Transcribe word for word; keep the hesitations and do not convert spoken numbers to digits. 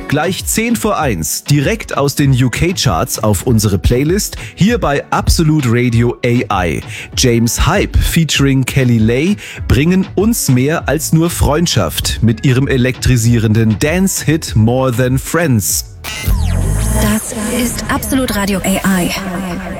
Gleich zehn vor eins, direkt aus den U K-Charts auf unsere Playlist, hier bei Absolute Radio A I. James Hype featuring Kelly Lay bringen uns mehr als nur Freundschaft mit ihrem elektrisierenden Dance-Hit More Than Friends. Das ist Absolute Radio A I.